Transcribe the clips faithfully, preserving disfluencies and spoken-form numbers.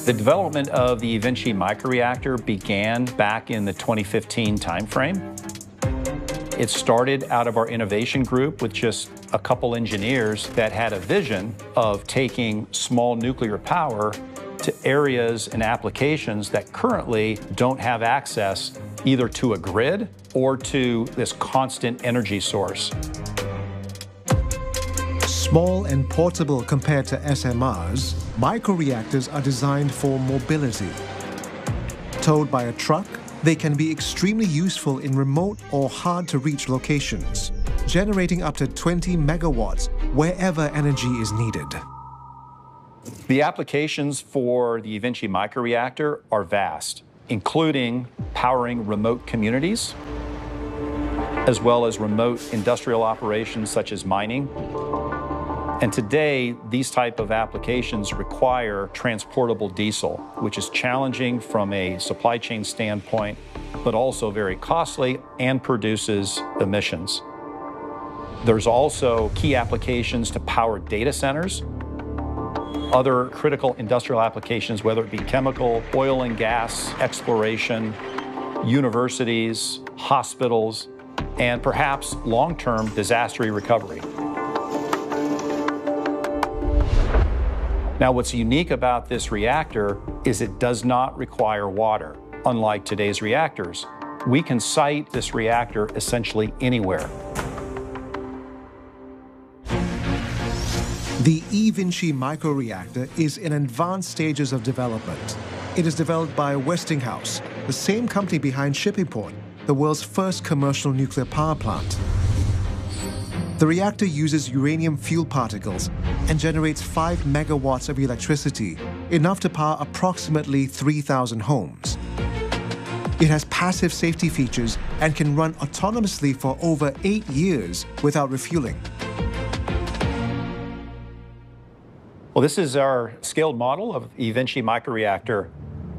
The development of the eVinci microreactor began back in the twenty fifteen timeframe. It started out of our innovation group with just a couple engineers that had a vision of taking small nuclear power to areas and applications that currently don't have access either to a grid or to this constant energy source. Small and portable compared to S M Rs, microreactors are designed for mobility. Towed by a truck, they can be extremely useful in remote or hard-to-reach locations, generating up to twenty megawatts wherever energy is needed. The applications for the eVinci microreactor are vast, including powering remote communities, as well as remote industrial operations such as mining. And today, these type of applications require transportable diesel, which is challenging from a supply chain standpoint, but also very costly and produces emissions. There's also key applications to power data centers, other critical industrial applications, whether it be chemical, oil and gas exploration, universities, hospitals, and perhaps long-term disaster recovery. Now, what's unique about this reactor is it does not require water. Unlike today's reactors, we can site this reactor essentially anywhere. The eVinci microreactor is in advanced stages of development. It is developed by Westinghouse, the same company behind Shippingport, the world's first commercial nuclear power plant. The reactor uses uranium fuel particles and generates five megawatts of electricity, enough to power approximately three thousand homes. It has passive safety features and can run autonomously for over eight years without refueling. Well, this is our scaled model of eVinci microreactor.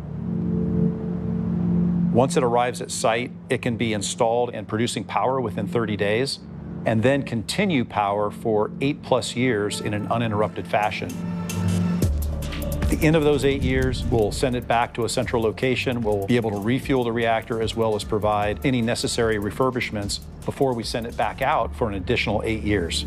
Once it arrives at site, it can be installed and producing power within thirty days, and then continue power for eight plus years in an uninterrupted fashion. At the end of those eight years, we'll send it back to a central location. We'll be able to refuel the reactor as well as provide any necessary refurbishments before we send it back out for an additional eight years.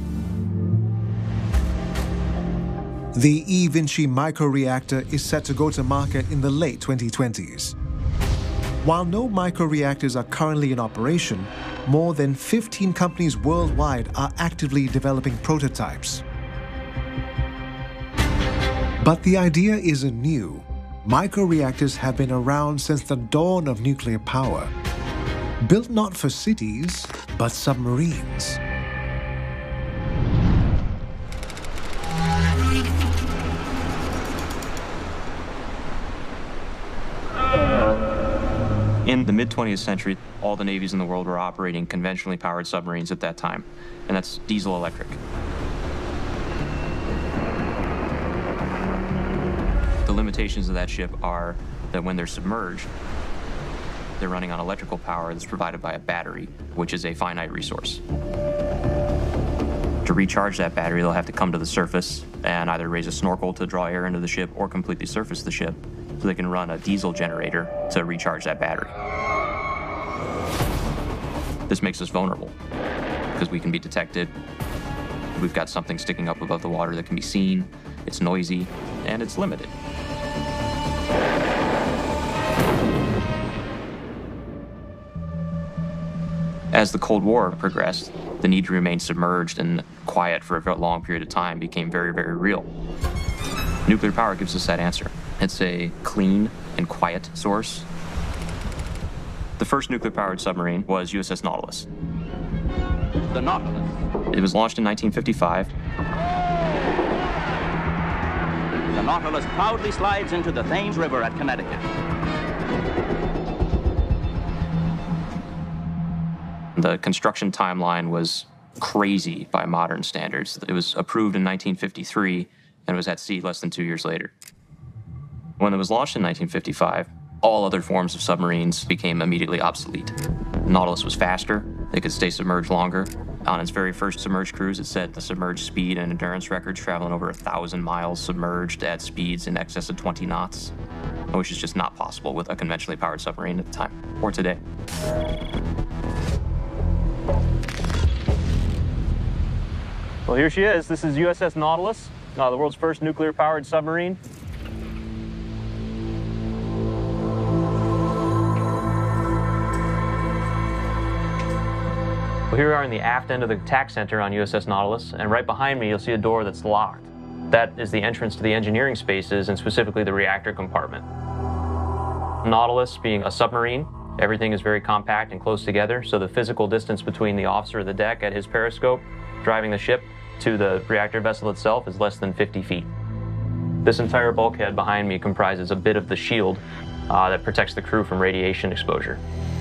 The eVinci microreactor is set to go to market in the late twenty twenties. While no microreactors are currently in operation, more than fifteen companies worldwide are actively developing prototypes. But the idea isn't new. Microreactors have been around since the dawn of nuclear power. Built not for cities, but submarines. In the mid twentieth century, all the navies in the world were operating conventionally powered submarines at that time, and that's diesel electric. The limitations of that ship are that when they're submerged, they're running on electrical power that's provided by a battery, which is a finite resource. To recharge that battery, they'll have to come to the surface and either raise a snorkel to draw air into the ship or completely surface the ship, so they can run a diesel generator to recharge that battery. This makes us vulnerable because we can be detected. We've got something sticking up above the water that can be seen, it's noisy, and it's limited. As the Cold War progressed, the need to remain submerged and quiet for a long period of time became very, very real. Nuclear power gives us that answer. It's a clean and quiet source. The first nuclear-powered submarine was U S S Nautilus. The Nautilus. It was launched in nineteen fifty-five. The Nautilus proudly slides into the Thames River at Connecticut. The construction timeline was crazy by modern standards. It was approved in nineteen fifty-three and was at sea less than two years later. When it was launched in nineteen fifty-five, all other forms of submarines became immediately obsolete. Nautilus was faster, they could stay submerged longer, On its very first submerged cruise, it set the submerged speed and endurance records, traveling over a thousand miles submerged at speeds in excess of twenty knots, which is just not possible with a conventionally powered submarine at the time or today. Well, here she is. This is U S S Nautilus, uh, the world's first nuclear-powered submarine. Well, here we are in the aft end of the tack center on U S S Nautilus, and right behind me you'll see a door that's locked. That is the entrance to the engineering spaces, and specifically the reactor compartment. Nautilus being a submarine, everything is very compact and close together, so the physical distance between the officer of the deck at his periscope driving the ship to the reactor vessel itself is less than fifty feet. This entire bulkhead behind me comprises a bit of the shield uh, that protects the crew from radiation exposure.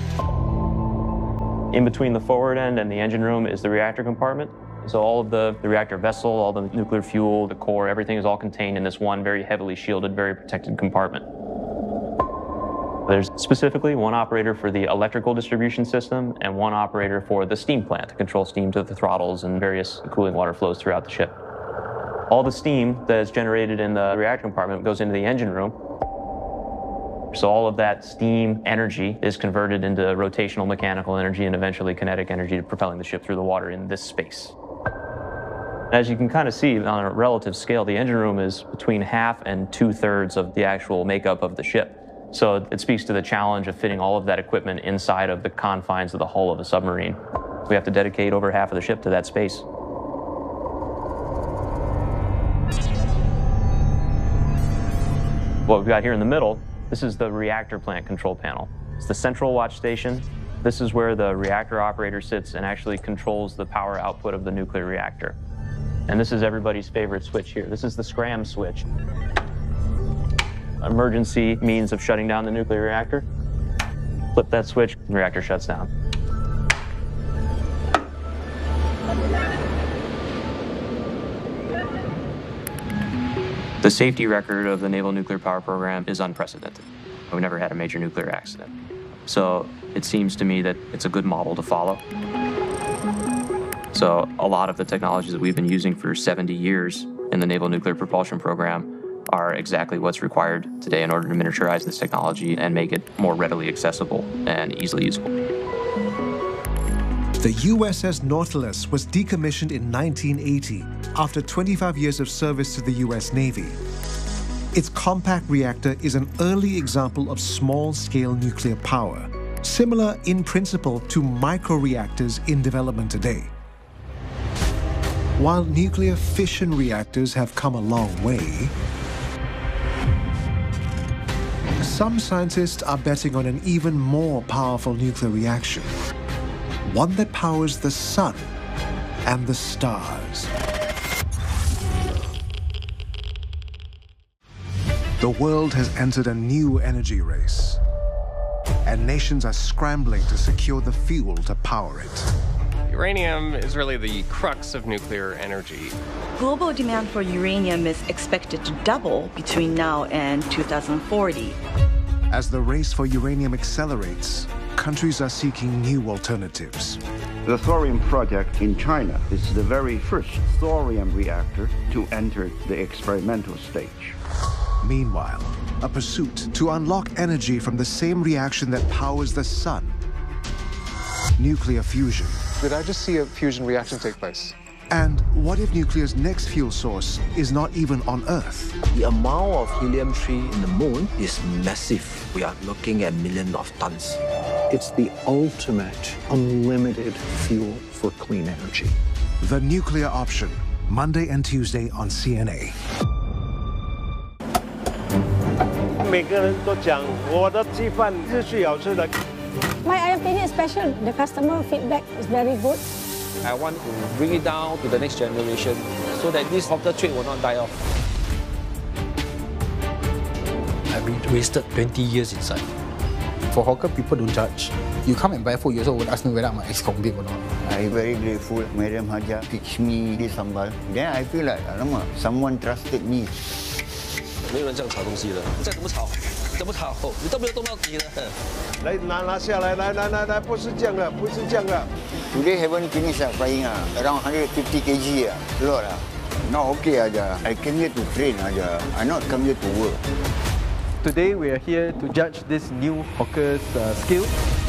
In between the forward end and the engine room is the reactor compartment. So all of the, the reactor vessel, all the nuclear fuel, the core, everything is all contained in this one very heavily shielded, very protected compartment. There's specifically one operator for the electrical distribution system and one operator for the steam plant to control steam to the throttles and various cooling water flows throughout the ship. All the steam that is generated in the reactor compartment goes into the engine room. So all of that steam energy is converted into rotational mechanical energy and eventually kinetic energy, propelling the ship through the water in this space. As you can kind of see on a relative scale, the engine room is between half and two-thirds of the actual makeup of the ship. So it speaks to the challenge of fitting all of that equipment inside of the confines of the hull of a submarine. We have to dedicate over half of the ship to that space. What we've got here in the middle, this is the reactor plant control panel. It's the central watch station. This is where the reactor operator sits and actually controls the power output of the nuclear reactor. And this is everybody's favorite switch here. This is the scram switch. Emergency means of shutting down the nuclear reactor. Flip that switch, the reactor shuts down. The safety record of the Naval Nuclear Power Program is unprecedented. We've never had a major nuclear accident. So it seems to me that it's a good model to follow. So a lot of the technologies that we've been using for seventy years in the Naval Nuclear Propulsion Program are exactly what's required today in order to miniaturize this technology and make it more readily accessible and easily usable. The U S S Nautilus was decommissioned in nineteen eighty after twenty-five years of service to the U S Navy. Its compact reactor is an early example of small-scale nuclear power, similar in principle to microreactors in development today. While nuclear fission reactors have come a long way, some scientists are betting on an even more powerful nuclear reaction, one that powers the sun and the stars. The world has entered a new energy race, and nations are scrambling to secure the fuel to power it. Uranium is really the crux of nuclear energy. Global demand for uranium is expected to double between now and two thousand forty. As the race for uranium accelerates, countries are seeking new alternatives. The thorium project in China is the very first thorium reactor to enter the experimental stage. Meanwhile, a pursuit to unlock energy from the same reaction that powers the sun, nuclear fusion. Did I just see a fusion reaction take place? And what if nuclear's next fuel source is not even on Earth? The amount of helium three in the moon is massive. We are looking at millions of tons. It's the ultimate unlimited fuel for clean energy. The Nuclear Option, Monday and Tuesday on C N A. 每个人都讲我的鸡饭是最好吃的。 My opinion is special. The customer feedback is very good. I want to bring it down to the next generation so that this hawker trade will not die off. I've been wasted twenty years inside. For hawker, people don't judge. You come and buy food, you also would ask me whether I'm an ex-convict or not. I'm very grateful. Madam Haja teach me this sambal. Then I feel like, alamak, someone trusted me. 没有人这样炒东西的，再怎么炒， 怎么烤？你都没有动到底了。 来拿拿下来，来来来来，不是这样的，不是这样的。 Today haven't finished uh, flying uh, around one hundred fifty kilograms uh, lot uh. Not okay aja. I came here to train aja. I not come here to work. Today we are here to judge this new hawker's uh, skill.